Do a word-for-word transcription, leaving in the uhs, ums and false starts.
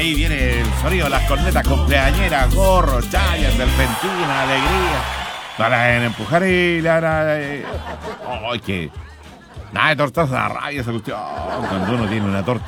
ahí viene el sonido de las cornetas cumpleañeras, gorros, chayas, serpentina, alegría. La van a empujar y la van a... ¡Ay, qué! Nada de tortas a rayas, esa cuestión. Cuando uno tiene una torta